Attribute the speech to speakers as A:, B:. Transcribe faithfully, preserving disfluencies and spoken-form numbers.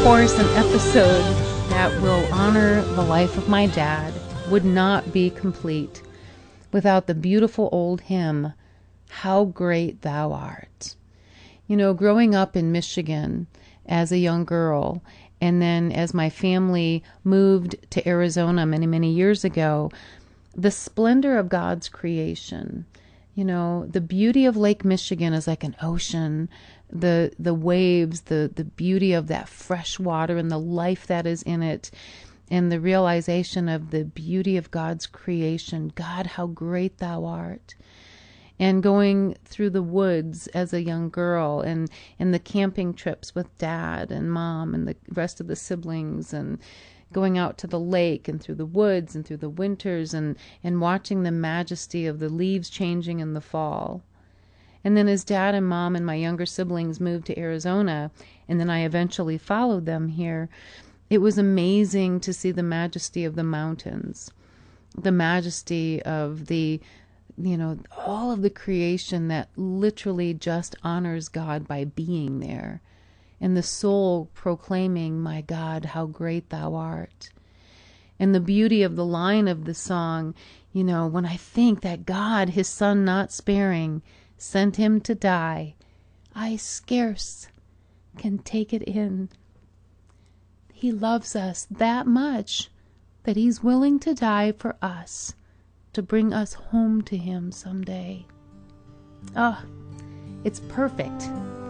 A: course, an episode that will honor the life of my dad would not be complete without the beautiful old hymn, How Great Thou Art. You know, growing up in Michigan as a young girl, and then as my family moved to Arizona many, many years ago, the splendor of God's creation, you know, the beauty of Lake Michigan is like an ocean. The the waves, the, the beauty of that fresh water and the life that is in it, and the realization of the beauty of God's creation. God, how great thou art. And going through the woods as a young girl, and, and the camping trips with dad and mom and the rest of the siblings, and going out to the lake and through the woods and through the winters, and, and watching the majesty of the leaves changing in the fall. And then as dad and mom and my younger siblings moved to Arizona, and then I eventually followed them here, it was amazing to see the majesty of the mountains, the majesty of the, you know, all of the creation that literally just honors God by being there. And the soul proclaiming, my God, how great thou art. And the beauty of the line of the song, you know, when I think that God, his son not sparing, sent him to die, I scarce can take it in. He loves us that much that he's willing to die for us, to bring us home to him someday. Oh, it's perfect.